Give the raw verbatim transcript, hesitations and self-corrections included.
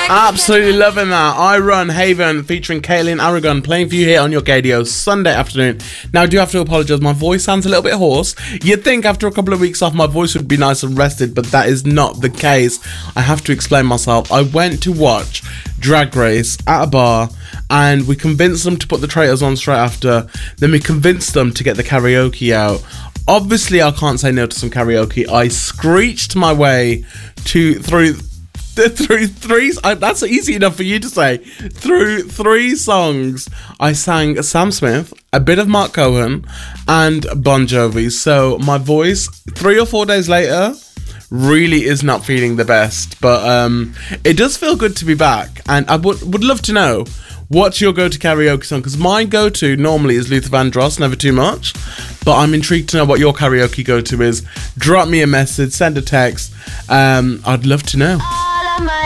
Absolutely loving that. I Run Haven featuring Kaylin Aragon playing for you here on your Gadio Sunday afternoon. Now I do have to apologise, my voice sounds a little bit hoarse. You'd think after a couple of weeks off my voice would be nice and rested, but that is not the case. I have to explain myself. I went to watch Drag Race at a bar and we convinced them to put the traitors on straight after. Then we convinced them to get the karaoke out. Obviously I can't say no to some karaoke. I screeched my way to through the through three uh, that's easy enough for you to say. Through three songs I sang Sam Smith, a bit of Mark Cohen and Bon Jovi. So my voice three or four days later really is not feeling the best, but um it does feel good to be back. And I would would love to know what's your go-to karaoke song, because my go-to normally is Luther Vandross, Never Too Much, but I'm intrigued to know what your karaoke go-to is. Drop me a message, send a text. um I'd love to know.